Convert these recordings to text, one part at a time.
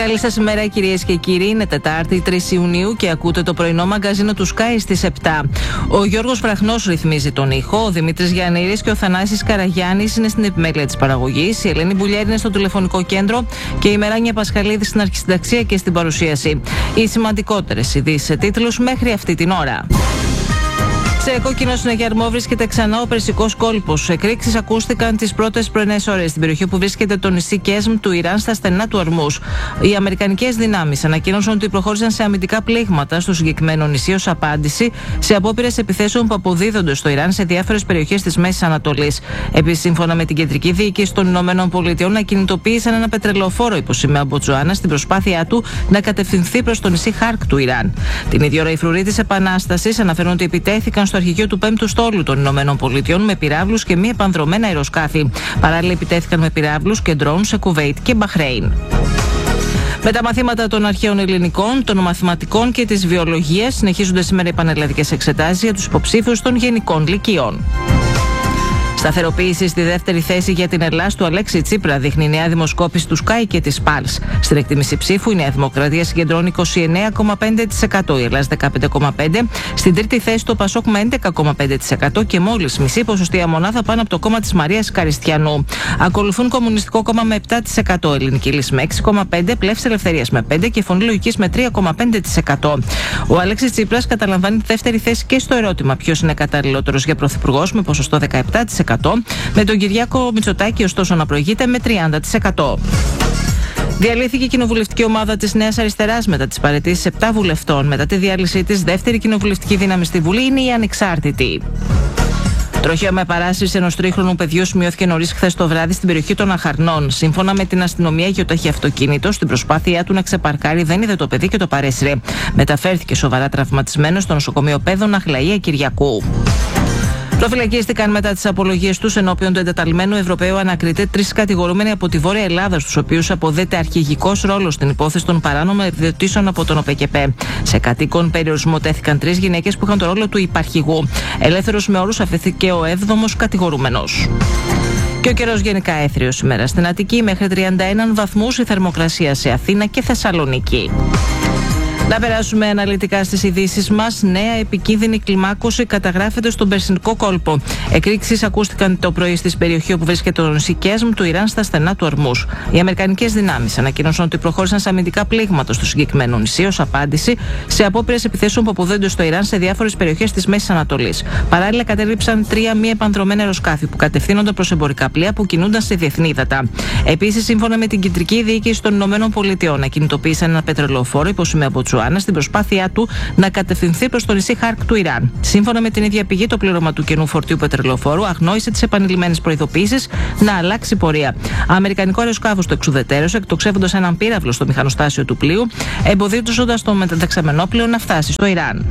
Καλή σας ημέρα, κυρίες και κύριοι. Είναι Τετάρτη 3 Ιουνίου και ακούτε το πρωινό μαγκαζίνο του Sky στις 7. Ο Γιώργος Βραχνός ρυθμίζει τον ήχο, ο Δημήτρης Γιαννήρης και ο Θανάσης Καραγιάννης είναι στην επιμέλεια της παραγωγής, η Ελένη Μπουλιέρη είναι στο τηλεφωνικό κέντρο και η Μεράνια Πασχαλίδη στην αρχισυνταξία και στην παρουσίαση. Οι σημαντικότερες ειδήσεις σε τίτλους μέχρι αυτή την ώρα. Σε κόκκινο συναγερμό βρίσκεται ξανά ο Περσικός κόλπος. Εκρήξεις ακούστηκαν τις πρώτες πρωινές ώρες στην περιοχή που βρίσκεται το νησί Κέσμ του Ιράν στα στενά του Ορμούς. Οι αμερικανικές δυνάμεις ανακοίνωσαν ότι προχώρησαν σε αμυντικά πλήγματα στο συγκεκριμένο νησί ως απάντηση σε απόπειρες επιθέσεων που αποδίδονται στο Ιράν σε διάφορες περιοχές της Μέσης Ανατολής. Επίσης, σύμφωνα με την κεντρική διοίκηση των ΗΠΑ, ακινητοποίησαν ένα πετρελοφόρο υπό σημαία Μποτζουάνα στην προσπάθειά του να κατευθυνθεί προς το νησί Χάρκ του Ιράν. Την ίδια ώρα, οι φρουροί της Επανάστασης αναφέρουν ότι επιτέθηκαν στο αρχηγείο του 5ου στόλου των ΗΠΑ με πυράβλους και μη επανδρομένα αεροσκάφη. Παράλληλα, επιτέθηκαν με πυράβλους και ντρόουν σε Κουβέιτ και Μπαχρέιν. Με τα μαθήματα των αρχαίων ελληνικών, των μαθηματικών και της βιολογίας συνεχίζονται σήμερα οι πανελλαδικές εξετάσεις για τους υποψήφιους των γενικών λυκείων. Σταθεροποίηση στη δεύτερη θέση για την Ελλάδα του Αλέξη Τσίπρα δείχνει η νέα δημοσκόπηση του Sky και της Pulse. Στην εκτίμηση ψήφου η Νέα Δημοκρατία συγκεντρώνει 29,5%, η Ελλάδα 15,5%, στην τρίτη θέση το Πασόκ με 11,5% και μόλις μισή ποσοστία μονάδα πάνω από το κόμμα της Μαρίας Καριστιανού. Ακολουθούν Κομμουνιστικό Κόμμα με 7%, Ελληνική Λύση με 6,5%, Πλεύση Ελευθερίας με 5% και Φωνή Λογικής με 3,5%. Ο Αλέξης Τσίπρας καταλαμβάνει τη δεύτερη θέση και στο ερώτημα ποιος είναι καταλληλότερος για πρωθυπουργός με ποσοστό 17%. Με τον Κυριάκο Μητσοτάκη ωστόσο να προηγείται με 30%. Διαλύθηκε η κοινοβουλευτική ομάδα της Νέας Αριστεράς μετά τις παραιτήσεις 7 βουλευτών. Μετά τη διάλυσή της, δεύτερη κοινοβουλευτική δύναμη στη Βουλή είναι η Ανεξάρτητη. Τροχαίο με παράσυρση ενός τρίχρονου παιδιού σημειώθηκε νωρίς χθες το βράδυ στην περιοχή των Αχαρνών. Σύμφωνα με την αστυνομία, γεωταχή αυτοκίνητο στην προσπάθειά του να ξεπαρκάρει δεν είδε το παιδί και το παρέσυρε. Μεταφέρθηκε σοβαρά τραυματισμένο στο νοσοκομείο Πέδων Αχλαΐα Κυριακού. Προφυλακίστηκαν μετά τις απολογίες τους ενώπιον του εντεταλμένου Ευρωπαίου ανακριτή 3 κατηγορούμενοι από τη Βόρεια Ελλάδα, στους οποίους αποδέται αρχηγικός ρόλος στην υπόθεση των παράνομων επιδοτήσεων από τον ΟΠΕΚΕΠΕ. Σε κατοίκον περιορισμό τέθηκαν 3 γυναίκες που είχαν το ρόλο του υπαρχηγού. Ελεύθερος με όρους αφέθηκε ο 7ος κατηγορούμενος. Και ο καιρός γενικά έθριος σήμερα στην Αττική, μέχρι 31 βαθμούς η θερμοκρασία σε Αθήνα και Θεσσαλονίκη. Να περάσουμε αναλυτικά στις ειδήσεις μας. Νέα επικίνδυνη κλιμάκωση καταγράφεται στον Περσικό κόλπο. Εκρήξεις ακούστηκαν το πρωί στη περιοχή όπου βρίσκεται το νησί Κέσμ του Ιράν στα στενά του Ορμούς. Οι αμερικανικές δυνάμεις ανακοίνωσαν ότι προχώρησαν σε αμυντικά πλήγματα στο συγκεκριμένο νησί ως απάντηση σε απόπειρες επιθέσεων που αποδίδονται στο Ιράν σε διάφορες περιοχές της Μέσης Ανατολής. Παράλληλα, κατέληψαν 3 μη επανδρομένα αεροσκάφη που κατευθύνονταν προς εμπορικά πλοία που κινούνταν σε διεθνή ύδατα. Επίσης, σύμφωνα με την κεντρική διοίκηση των ΗΠΑ, ακινητοποίησαν ένα πετρελοφόρο υπό σημαία Μποτζουάνα στην προσπάθειά του να κατευθυνθεί προς το νησί Χάρκ του Ιράν. Σύμφωνα με την ίδια πηγή, το πλήρωμα του καινού φορτίου πετρελοφόρου αγνόησε τις επανειλημμένες προειδοποιήσεις να αλλάξει πορεία. Αμερικανικό αεροσκάφος το εξουδετέρωσε, εκτοξεύοντας έναν πύραυλο στο μηχανοστάσιο του πλοίου, εμποδίζοντας το μεταταξαμενό πλοίο να φτάσει στο Ιράν.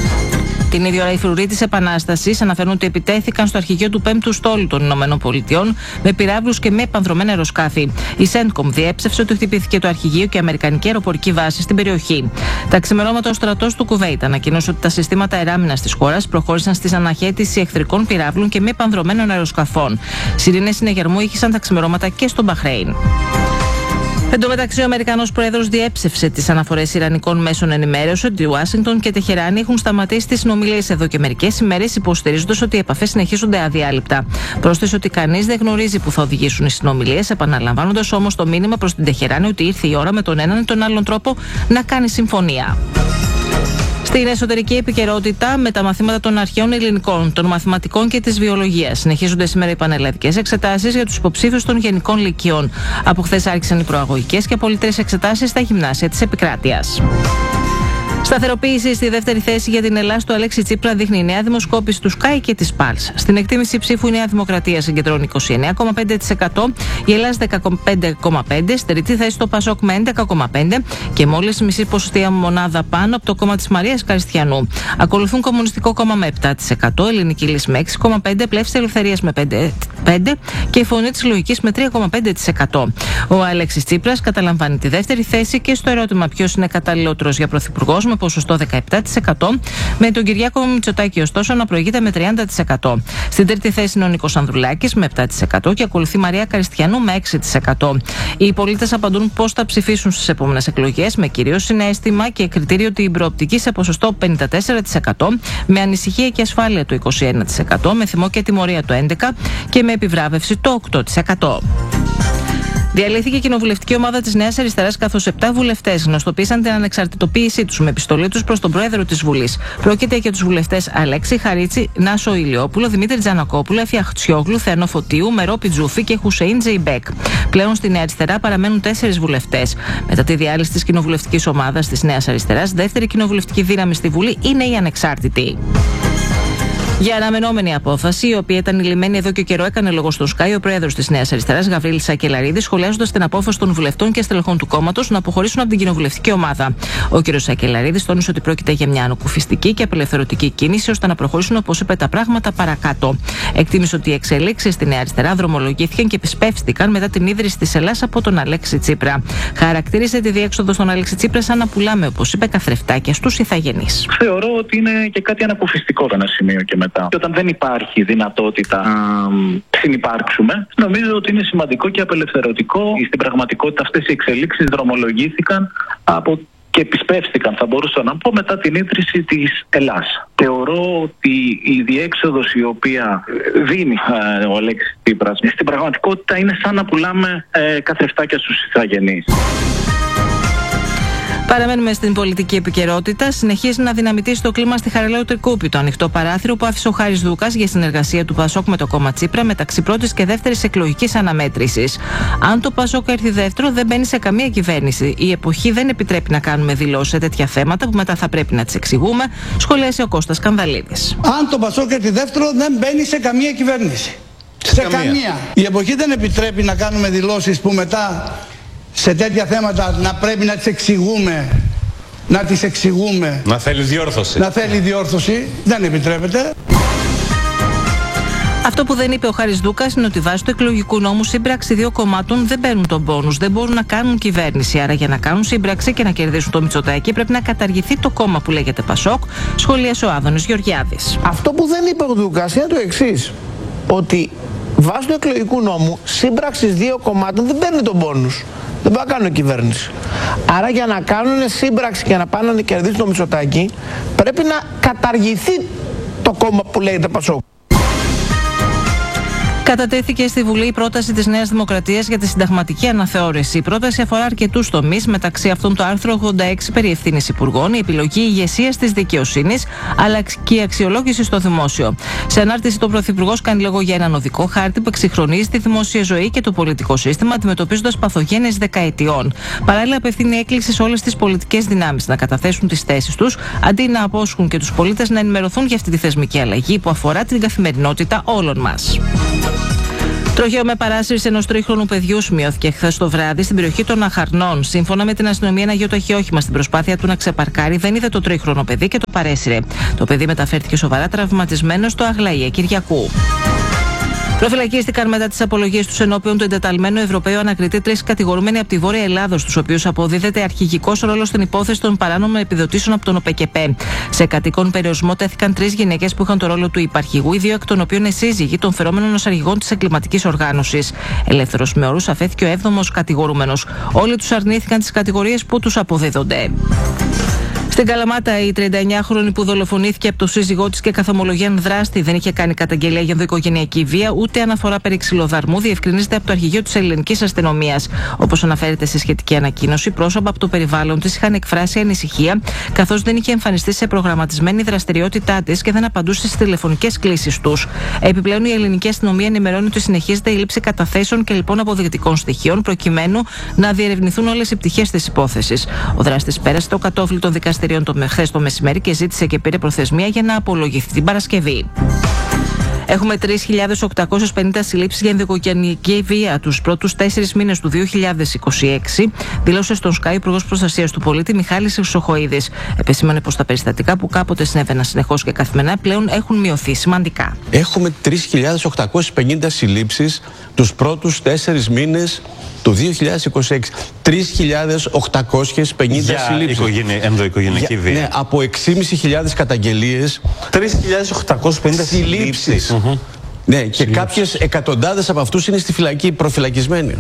Την ίδια ώρα, οι φρουροί της Επανάστασης αναφέρουν ότι επιτέθηκαν στο αρχηγείο του 5ου στόλου των ΗΠΑ με πυράβλους και με επανδρομένα αεροσκάφη. Η CENTCOM διέψευσε ότι χτυπήθηκε το αρχηγείο και η αμερικανική αεροπορική βάση στην περιοχή. Τα ξημερώματα, ο στρατός του Κουβέιτ ανακοίνωσε ότι τα συστήματα αεράμινας της χώρας προχώρησαν στη αναχέτηση εχθρικών πυράβλων και με επανδρομένων αεροσκαφών. Σιρήνες συναγερμού ήχησαν τα ξημερώματα και στο Μπαχρέιν. Εν τω μεταξύ, ο Αμερικανός Πρόεδρος διέψευσε τις αναφορές ιρανικών μέσων ενημέρωσης ότι η Ουάσιγκτον και η Τεχεράνη έχουν σταματήσει τις συνομιλίες εδώ και μερικές ημέρες, υποστηρίζοντας ότι οι επαφές συνεχίζονται αδιάλειπτα. Πρόσθεσε ότι κανείς δεν γνωρίζει που θα οδηγήσουν οι συνομιλίες, επαναλαμβάνοντας όμως το μήνυμα προς την Τεχεράνη ότι ήρθε η ώρα με τον έναν ή τον άλλον τρόπο να κάνει συμφωνία. Στην εσωτερική επικαιρότητα, με τα μαθήματα των αρχαίων ελληνικών, των μαθηματικών και της βιολογίας, συνεχίζονται σήμερα οι πανελλαδικές εξετάσεις για τους υποψήφιους των γενικών λυκείων. Από χθες άρχισαν οι προαγωγικές και απολυτρές εξετάσεις στα γυμνάσια της επικράτειας. Σταθεροποίηση στη δεύτερη θέση για την Ελλάδα του Αλέξη Τσίπρα δείχνει η νέα δημοσκόπηση του Sky και της Pulse. Στην εκτίμηση ψήφου η Νέα Δημοκρατία συγκεντρώνει 29,5%, η Ελλάδα 15,5%, στη τρίτη θέση το Πασόκ με 11,5% και μόλις μισή ποσοστία μονάδα πάνω από το κόμμα της Μαρίας Καριστιανού. Ακολουθούν Κομμουνιστικό Κόμμα με 7%, Ελληνική Λύση με 6,5%, Πλεύση Ελευθερίας με 5% και η Φωνή της Λογικής με 3,5%. Ο Αλέξης Τσίπρας καταλαμβάνει τη δεύτερη θέση και στο ερώτημα ποιος είναι καταλληλότερος για πρωθυπουργός με ποσοστό 17%, με τον Κυριάκο Μητσοτάκη ωστόσο να προηγείται με 30%. Στην τρίτη θέση είναι ο Νίκος Ανδρουλάκης με 7% και ακολουθεί η Μαρία Καριστιανού με 6%. Οι πολίτες απαντούν πώς θα ψηφίσουν στις επόμενες εκλογές, με κυρίως συναίσθημα και κριτήριο την προοπτική σε ποσοστό 54%, με ανησυχία και ασφάλεια το 21%, με θυμό και τιμωρία το 11% και με επιβράβευση το 8%. Διαλύθηκε η κοινοβουλευτική ομάδα της Νέας Αριστεράς, καθώς 7 βουλευτές γνωστοποίησαν την ανεξαρτητοποίησή τους με επιστολή τους προς τον πρόεδρο της Βουλής. Πρόκειται για τους βουλευτές Αλέξη Χαρίτσι, Νάσο Ηλιόπουλο, Δημήτρη Τζανακόπουλο, Έφη Αχτσιόγλου, Θεανό Φωτίου, Μερό Πιτζούφη και Χουσέιν Τζεϊμπέκ. Πλέον στη Νέα Αριστερά παραμένουν 4 βουλευτές. Μετά τη διάλυση της κοινοβουλευτικής ομάδας της Νέας Αριστεράς, δεύτερη κοινοβουλευτική δύναμη στη Βουλή είναι η ανεξάρτητη. Για αναμενόμενη απόφαση, η οποία ήταν λυμμένη εδώ και καιρό, έκανε λόγο στο Sky ο πρόεδρος της Νέας Αριστεράς, Γαβρίλης Σακελαρίδης, σχολιάζοντας την απόφαση των βουλευτών και στελεχών του κόμματος να αποχωρήσουν από την κοινοβουλευτική ομάδα. Ο κ. Σακελαρίδης τόνισε ότι πρόκειται για μια ανακουφιστική και απελευθερωτική κίνηση ώστε να προχωρήσουν, όπως είπε, τα πράγματα παρακάτω. Εκτίμησε ότι οι εξελίξεις στη Νέα Αριστερά δρομολογήθηκαν και επισπεύστηκαν μετά την ίδρυση της Ελλάς από τον Αλέξη Τσίπρα. Χαρακτήρισε τη διέξοδο στον Αλέξη Τσίπρα σαν να πουλάμε, όπως είπε, καθρεφτάκια στους ηθαγενείς. Θεωρώ ότι είναι και κάτι ανακουφιστικό ένα σημείο και μετά. Και όταν δεν υπάρχει δυνατότητα να συνυπάρξουμε, νομίζω ότι είναι σημαντικό και απελευθερωτικό. Στην πραγματικότητα αυτές οι εξελίξεις δρομολογήθηκαν και επισπεύστηκαν, θα μπορούσα να πω, μετά την ίδρυση της Ελλάς. Θεωρώ ότι η διέξοδος η οποία δίνει ο Αλέξης Τσίπρας στην πραγματικότητα είναι σαν να πουλάμε καθρεφτάκια στους ηθαγενείς. Παραμένουμε στην πολιτική επικαιρότητα. Συνεχίζει να δυναμητήσει το κλίμα στη Χαριλάου Τρικούπη, το ανοιχτό παράθυρο που άφησε ο Χάρης Δούκας για συνεργασία του Πασόκ με το κόμμα Τσίπρα μεταξύ πρώτης και δεύτερης εκλογικής αναμέτρησης. Αν το Πασόκ έρθει δεύτερο, δεν μπαίνει σε καμία κυβέρνηση. Η εποχή δεν επιτρέπει να κάνουμε δηλώσεις σε τέτοια θέματα που μετά θα πρέπει να τις εξηγούμε, σχολίασε ο Κώστας Σκανδαλίδης. Αν το Πασόκ έρθει δεύτερο, δεν μπαίνει σε καμία κυβέρνηση. Σε καμία. Η εποχή δεν επιτρέπει να κάνουμε δηλώσεις που μετά σε τέτοια θέματα να πρέπει να τις εξηγούμε. Να θέλει διόρθωση. Να θέλει διόρθωση. Δεν επιτρέπεται. Αυτό που δεν είπε ο Χάρης Δούκας είναι ότι βάσει του εκλογικού νόμου σύμπραξη δύο κομμάτων δεν παίρνουν τον πόνους, δεν μπορούν να κάνουν κυβέρνηση. Άρα για να κάνουν σύμπραξη και να κερδίσουν το Μητσοτάκη πρέπει να καταργηθεί το κόμμα που λέγεται Πασόκ, σχολίασε ο Άδωνης Γεωργιάδης. Αυτό που δεν είπε ο Δούκας είναι το εξής, ότι βάσει του εκλογικού νόμου σύμπραξη δύο κομμάτων δεν παίρνει τον πόνους. Δεν μπορούν να κάνουν κυβέρνηση. Άρα για να κάνουν σύμπραξη και να πάνε να κερδίσουν το Μητσοτάκη πρέπει να καταργηθεί το κόμμα που λέγεται Πασόκ. Κατατέθηκε στη Βουλή η πρόταση της Νέας Δημοκρατίας για τη συνταγματική αναθεώρηση. Η πρόταση αφορά αρκετούς τομείς, μεταξύ αυτών το άρθρο 86 περί ευθύνης υπουργών, η επιλογή ηγεσίας της δικαιοσύνης, αλλά και η αξιολόγηση στο δημόσιο. Σε ανάρτηση, το Πρωθυπουργός κάνει λόγο για έναν οδικό χάρτη που εξυγχρονίζει τη δημόσια ζωή και το πολιτικό σύστημα, αντιμετωπίζοντας παθογένειες δεκαετιών. Παράλληλα, απευθύνει έκκληση σε όλες τις πολιτικές δυνάμεις να καταθέσουν τις θέσεις τους, αντί να απόσχουν και τους πολίτες να ενημερωθούν για αυτή τη θεσμική αλλαγή που αφορά την καθημερινότητα όλων μας. Τροχαίο με παράσυρση ενός τρίχρονου παιδιού σημειώθηκε χθες το βράδυ στην περιοχή των Αχαρνών. Σύμφωνα με την αστυνομία, ένα γεωταχή όχημα στην προσπάθεια του να ξεπαρκάρει δεν είδε το τρίχρονο παιδί και το παρέσυρε. Το παιδί μεταφέρθηκε σοβαρά τραυματισμένο στο Αγλαία Κυριακού. Προφυλακίστηκαν μετά τις απολογίες τους ενώπιον του εντεταλμένου Ευρωπαίου ανακριτή 3 κατηγορούμενοι από τη Βόρεια Ελλάδα, στους οποίους αποδίδεται αρχηγικός ρόλος στην υπόθεση των παράνομων επιδοτήσεων από τον ΟΠΕΚΕΠΕ. Σε κατοίκον περιορισμό τέθηκαν 3 γυναίκες που είχαν το ρόλο του υπαρχηγού, οι 2 εκ των οποίων είναι σύζυγοι των φερόμενων ως αρχηγών της εγκληματικής οργάνωσης. Ελεύθερος με όρους αφέθηκε ο 7ος κατηγορούμενος. Όλοι τους αρνήθηκαν τις κατηγορίες που τους αποδίδονται. Στην Καλαμάτα, η 39χρονη που δολοφονήθηκε από το σύζυγό της και καθομολογία δράστη δεν είχε κάνει καταγγελία για ενδοοικογενειακή βία ούτε αναφορά περί ξυλοδαρμού, διευκρινίζεται από το αρχηγείο της ελληνικής αστυνομίας. Όπως αναφέρεται σε σχετική ανακοίνωση, πρόσωπα από το περιβάλλον της είχαν εκφράσει ανησυχία, καθώς δεν είχε εμφανιστεί σε προγραμματισμένη δραστηριότητά της και δεν απαντούσε στις τηλεφωνικές κλήσεις τους. Επιπλέον, η ελληνική αστυνομία ενημερώνει ότι συνεχίζεται η λήψη καταθέσεων και λοιπόν αποδεικτικών στοιχείων, προκειμένου να διερευνηθούν όλες οι πτυχές της υπόθεσης. Ο δράστης πέρασε το κατόφλι των δικαστηρίων χθες το μεσημέρι και ζήτησε και πήρε προθεσμία για να απολογηθεί την Παρασκευή. Έχουμε 3.850 συλλήψεις για ενδοοικογενειακή βία τους πρώτους 4 μήνες του 2026, δήλωσε στον Sky Υπουργός Προστασίας του Πολίτη Μιχάλης Χρυσοχοΐδης. Επεσήμανε πως τα περιστατικά που κάποτε συνέβαιναν συνεχώς και καθημερινά πλέον έχουν μειωθεί σημαντικά. Έχουμε 3.850 συλλήψεις τους πρώτους 4 μήνες του 2026. 3.850 συλλήψεις. Ενδοοικογενειακή βία. Ναι, από 6.500 καταγγελίες. 3.850 συλλήψεις. Ναι, και κάποιες εκατοντάδες από αυτούς είναι στη φυλακή, προφυλακισμένοι.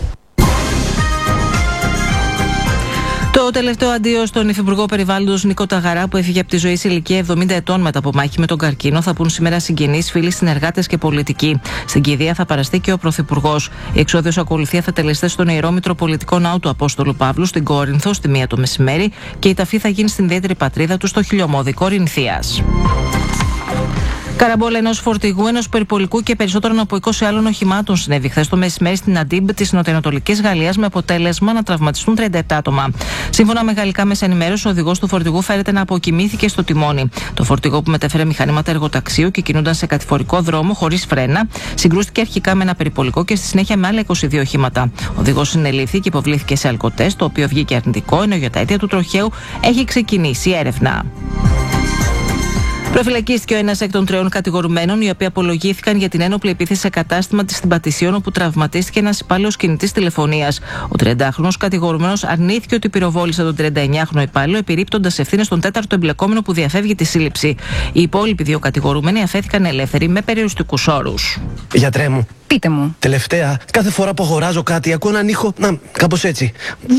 Το τελευταίο αντίο στον Υφυπουργό Περιβάλλοντος Νίκο Ταγαρά, που έφυγε από τη ζωή σε ηλικία 70 ετών μετά από μάχη με τον καρκίνο, θα πούν σήμερα συγγενείς, φίλοι, συνεργάτες και πολιτικοί. Στην κηδεία θα παραστεί και ο Πρωθυπουργός. Η εξόδιος ακολουθία θα τελεστεί στον Ιερό Μητροπολιτικό Ναό του Απόστολου Παύλου στην Κόρινθο στη 1 το μεσημέρι και η ταφή θα γίνει στην ιδιαίτερη πατρίδα του στο χιλιομόδι Κορινθίας. Καραμπόλα ενός φορτηγού, ενός περιπολικού και περισσότερων από 20 άλλων οχημάτων συνέβη χθες το μεσημέρι στην Αντίμπ της νοτιοανατολικής Γαλλίας, με αποτέλεσμα να τραυματιστούν 37 άτομα. Σύμφωνα με γαλλικά μέσα ενημέρωση, ο οδηγός του φορτηγού φέρεται να αποκοιμήθηκε στο τιμόνι. Το φορτηγό, που μετέφερε μηχανήματα εργοταξίου και κινούνταν σε κατηφορικό δρόμο χωρίς φρένα, συγκρούστηκε αρχικά με ένα περιπολικό και στη συνέχεια με άλλα 22 οχήματα. Ο οδηγός συνελήφθη και υποβλήθηκε σε αλκοτέστ, το οποίο βγήκε αρνητικό, ενώ για τα αίτια του τροχαίου έχει ξεκινήσει έρευνα. Προφυλακίστηκε ο ένας εκ των 3 κατηγορουμένων, οι οποίοι απολογήθηκαν για την ένοπλη επίθεση σε κατάστημα της στην Πατησίων, όπου τραυματίστηκε ένας υπάλληλος κινητής τηλεφωνίας. Ο 30χρονος κατηγορουμένος αρνήθηκε ότι πυροβόλησε τον 39χρονο υπάλληλο, επιρρύπτοντας ευθύνες στον 4ο εμπλεκόμενο που διαφεύγει τη σύλληψη. Οι υπόλοιποι 2 κατηγορούμενοι αφέθηκαν ελεύθεροι με περιοριστικούς όρους. Γιατρέ μου. Πείτε μου. Τελευταία, κάθε φορά που αγοράζω κάτι, ακούω έναν ήχο. Κάπως έτσι.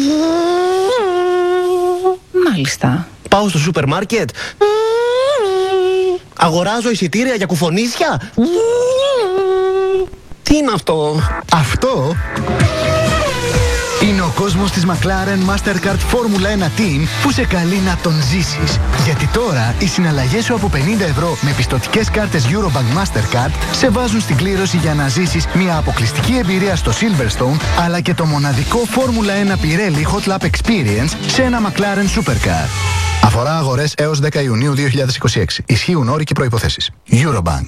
Μάλιστα. Πάω στο σούπερ μάρκετ. Αγοράζω εισιτήρια για κουφονίσια. Τι είναι αυτό? Αυτό είναι ο κόσμος της McLaren Mastercard Formula 1 Team που σε καλεί να τον ζήσεις. Γιατί τώρα οι συναλλαγές σου από 50 ευρώ με πιστωτικές κάρτες Eurobank Mastercard σε βάζουν στην κλήρωση για να ζήσεις μια αποκλειστική εμπειρία στο Silverstone, αλλά και το μοναδικό Formula 1 Pirelli Hot Lap Experience σε ένα McLaren Supercar. Αφορά αγορές έως 10 Ιουνίου 2026. Ισχύουν όροι και προϋποθέσεις. Eurobank.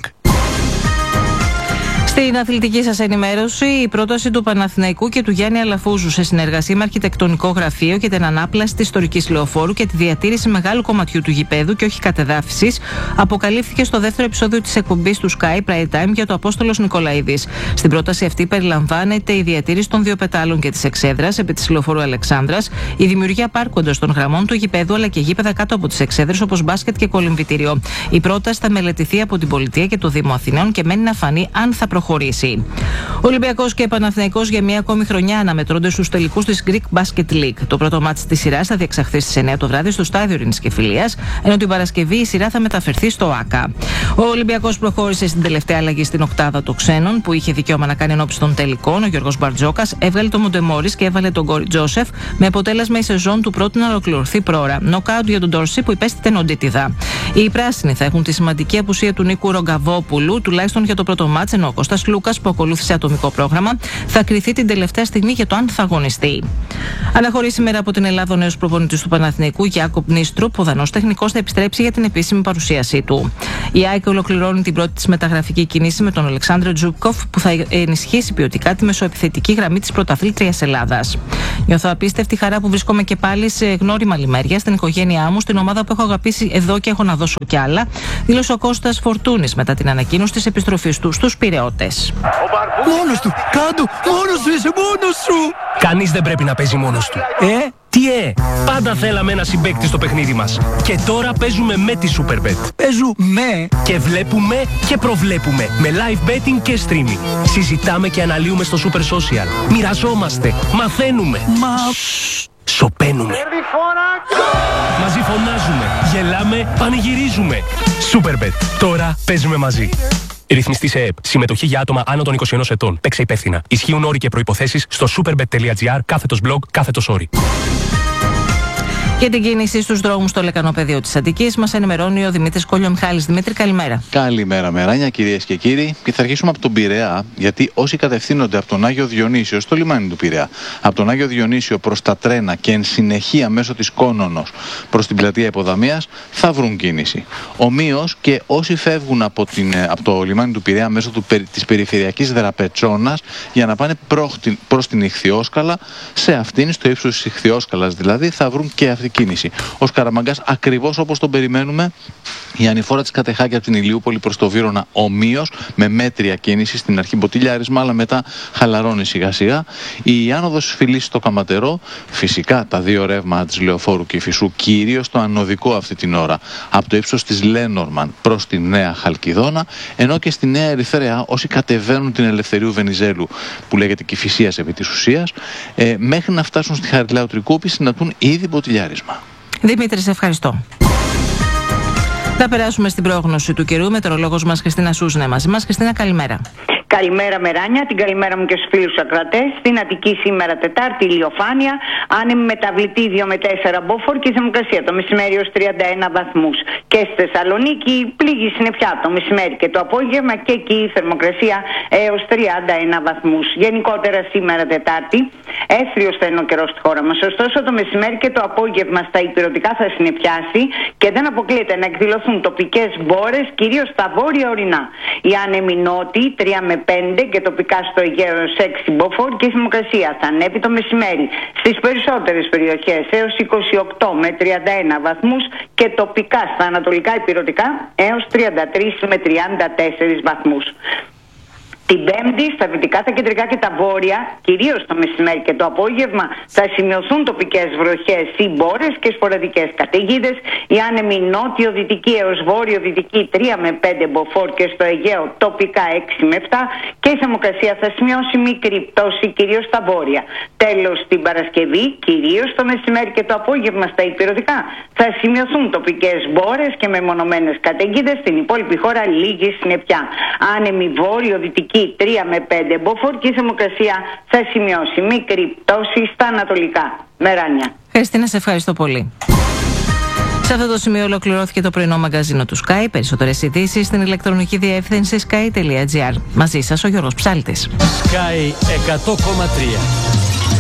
Στην αθλητική σας ενημέρωση, η πρόταση του Παναθηναϊκού και του Γιάννη Αλαφούζου σε συνεργασία με αρχιτεκτονικό γραφείο για την ανάπλαση της ιστορικής λεωφόρου και τη διατήρηση μεγάλου κομματιού του γηπέδου και όχι κατεδάφισης αποκαλύφθηκε στο δεύτερο επεισόδιο της εκπομπής του Sky Prime Time για το Απόστολος Νικολαίδης. Στην πρόταση αυτή περιλαμβάνεται η διατήρηση των 2 πετάλων και της εξέδρας επί της λεωφόρου Αλεξάνδρας, η δημιουργία πάρκοντας των γραμμών του γηπέδου αλλά και γήπεδα κάτω από τις εξέδρες όπως μπάσκετ και κολυμβητήριο. Η πρόταση θα μελετηθεί από την Πολιτεία και το Δήμο Αθηναίων και μένει να φανεί αν θα προχωρήσει. Ολυμπιακός και Παναθηναϊκός για μια ακόμη χρονιά αναμετρώνται στους τελικούς της Greek Basket League. Το πρώτο μάτς της σειράς θα διεξαχθεί στις 9 το βράδυ στο Στάδιο Ειρήνης και Φιλίας, ενώ την Παρασκευή η σειρά θα μεταφερθεί στο ΆΚΑ. Ο Ολυμπιακός προχώρησε στην τελευταία αλλαγή στην οκτάδα των ξένων, που είχε δικαίωμα να κάνει ενόψει των τελικών. Ο Γιώργος Μπαρτζόκας έβγαλε τον Μοντεμόρις και έβαλε τον Γκόρι Τζόσεφ, με αποτέλεσμα η σεζόν του πρώτου να ολοκληρωθεί πρόωρα. Νοκάουτ για τον Ντόρση, που υπέστη τενοντίτιδα. Οι πράσινοι θα έχουν τη σημαντική απουσία του Νίκου Ρογκαβόπουλου, τουλάχιστον για το πρώτο μάτς, ενώ ο Κώστας Λούκας, που ακολούθησε ατομικό πρόγραμμα, θα κριθεί την τελευταία στιγμή για το αν θα αγωνιστεί. Αναχωρεί σήμερα από την Ελλάδα ο νέος προπονητής του Παναθηναϊκού, Γιάκοπ Νίστρουπ, ο Δανός τεχνικός θα επιστρέψει για την επίσημη παρουσίασή του. Η ΑΕΚ ολοκληρώνει την πρώτη της μεταγραφική κίνηση με τον Αλεξάνδρε Τζούπκοφ, που θα ενισχύσει ποιοτικά τη μεσοεπιθετική γραμμή της πρωταθλήτριας Ελλάδας. Νιώθω απίστευτη χαρά που βρίσκομαι και πάλι σε γνώριμα λιμέρια, στην οικογένειά μου, στην ομάδα που έχω αγαπήσει εδώ και έχω να δώσω κι άλλα, δήλωσε ο Κώστας Φορτούνης μετά την ανακοίνωση της επιστροφής του στους Πειραιώτες. Μόνος του! Κάντο! Μόνος σου είσαι! Μόνος σου! Κανείς δεν πρέπει να παίζει μόνος του. Τι πάντα θέλαμε ένα συμπαίκτη στο παιχνίδι μας. Και τώρα παίζουμε με τη Superbet. Παίζουμε! Και βλέπουμε και προβλέπουμε με live betting και streaming. Συζητάμε και αναλύουμε στο Super Social. Μοιραζόμαστε, μαθαίνουμε. Σοπαίνουμε. Μαζί φωνάζουμε, γελάμε, πανηγυρίζουμε. Superbet. Τώρα παίζουμε μαζί. Ρυθμιστή σε ΕΕΠ. Συμμετοχή για άτομα άνω των 21 ετών. Παίξε υπεύθυνα. Ισχύουν όροι και προϋποθέσεις στο superbet.gr /blog/όροι. Και την κίνηση στους δρόμους στο λεκανοπεδίο της Αττικής μας ενημερώνει ο Δημήτρης Κολιομιχάλης. Δημήτρη, καλημέρα. Καλημέρα, Μεράνια, κυρίες και κύριοι. Και θα αρχίσουμε από τον Πειραιά, γιατί όσοι κατευθύνονται από τον Άγιο Διονύσιο στο λιμάνι του Πειραιά, από τον Άγιο Διονύσιο προς τα τρένα και εν συνεχεία μέσω της Κόνονος προς την πλατεία Υποδαμίας, θα βρουν κίνηση. Ομοίως και όσοι φεύγουν από το λιμάνι του Πειραιά μέσω της περιφερειακής Δραπετσόνας για να πάνε προς την Ιχθυόσκαλα, σε αυτήν, στο ύψος της Ιχθυόσκαλας δηλαδή, θα βρουν και αυτή κίνηση. Ο Σκαραμαγκάς, ακριβώς όπως τον περιμένουμε, η ανηφόρα της Κατεχάκη από την Ηλιούπολη προς το Βύρωνα ομοίως, με μέτρια κίνηση, στην αρχή μποτιλιάρισμα, αλλά μετά χαλαρώνει σιγά σιγά. Η άνοδος της Φυλής στο Καματερό, φυσικά τα δύο ρεύματα της Λεωφόρου και Φυσού, κυρίως το ανωδικό αυτή την ώρα, από το ύψος της Λένορμαν προς τη Νέα Χαλκιδόνα, ενώ και στη Νέα Ερυθρέα, όσοι κατεβαίνουν την Ελευθερίου Βενιζέλου, που λέγεται Κηφισίας επί της ουσίας, μέχρι να φτάσουν στη Χαριλάου Τρικούπη, συναντούν ήδη μποτιλιάρισμα. Δημήτρη, σε ευχαριστώ. Θα περάσουμε στην πρόγνωση του καιρού. Μετεωρολόγος μας Χριστίνα Σούσνε μαζί μας. Χριστίνα, καλημέρα. Καλημέρα, Μεράνια. Την καλημέρα μου και στους φίλους ακροατές. Στην Αττική σήμερα Τετάρτη, ηλιοφάνεια, άνεμη μεταβλητή 2 με 4 μποφόρ και θερμοκρασία το μεσημέρι ως 31 βαθμούς. Και στη Θεσσαλονίκη πλήγη συννεφιά το μεσημέρι και το απόγευμα, και εκεί η θερμοκρασία έως 31 βαθμούς. Γενικότερα σήμερα Τετάρτη, έθριος θα είναι ο καιρός στη χώρα μας. Ωστόσο το μεσημέρι και το απόγευμα στα ηπειρωτικά θα συννεφιάσει και δεν αποκλείεται να εκδηλωθούν τοπικές μπόρες, κυρίως στα βόρεια ορεινά. Οι άνεμοι νότιοι 3 με 5 και τοπικά στο Αιγαίο 6 μποφόρ και η θερμοκρασία θα ανέβει το μεσημέρι στις περισσότερες περιοχές έως 28 με 31 βαθμούς και τοπικά στα ανατολικά ηπειρωτικά έως 33 με 34 βαθμούς. Την Πέμπτη στα δυτικά, τα κεντρικά και τα βόρεια, κυρίως το μεσημέρι και το απόγευμα, θα σημειωθούν τοπικές βροχές ή μπόρες και σποραδικές καταιγίδες. Οι άνεμοι νότιο-δυτική έως βόρειο-δυτική 3 με 5 μποφόρ και στο Αιγαίο τοπικά 6 με 7 και η θερμοκρασία θα σημειώσει μικρή πτώση κυρίως στα βόρεια. Τέλος, την Παρασκευή, κυρίως το μεσημέρι και το απόγευμα στα ηπειρωτικά, θα σημειωθούν τοπικές μπόρες και μεμονωμένες καταιγίδες. Στην υπόλοιπη χώρα λίγη συννεφιά. Άνεμοι βόρειο-δυτική 3 με 5 μποφόρ και η θερμοκρασία θα σημειώσει μικρή πτώση στα ανατολικά. Μεράνια. Χριστίνα, σε ευχαριστώ πολύ. Σε αυτό το σημείο ολοκληρώθηκε το πρωινό μαγκαζίνο του Sky. Περισσότερες ειδήσεις στην ηλεκτρονική διεύθυνση sky.gr. Μαζί σας ο Γιώργος Ψάλτης. Sky 100,3.